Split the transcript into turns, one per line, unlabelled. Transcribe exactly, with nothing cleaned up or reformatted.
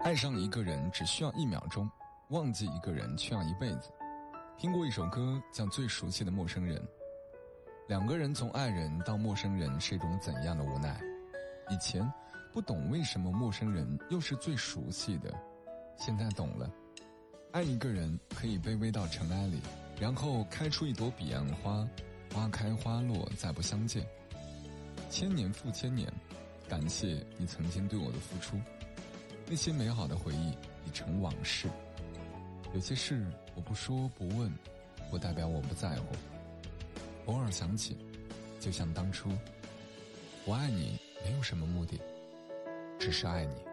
爱上一个人只需要一秒钟，忘记一个人却要一辈子。听过一首歌叫《最熟悉的陌生人》，两个人从爱人到陌生人是一种怎样的无奈？以前不懂为什么陌生人又是最熟悉的，现在懂了。爱一个人可以卑微到尘埃里，然后开出一朵彼岸花，花开花落再不相见。千年复千年，感谢你曾经对我的付出，那些美好的回忆已成往事。有些事我不说不问，不代表我不在乎。偶尔想起，就像当初，我爱你没有什么目的，只是爱你。